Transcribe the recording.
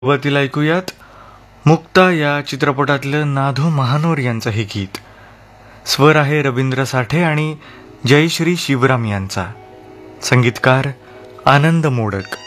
सुरुवातीला ऐकूयात मुक्ता या चित्रपटातलं नाधो महानोर यांचं हे गीत. स्वर आहे रवींद्र साठे आणि जयश्री शिवराम यांचा. संगीतकार आनंद मोडक.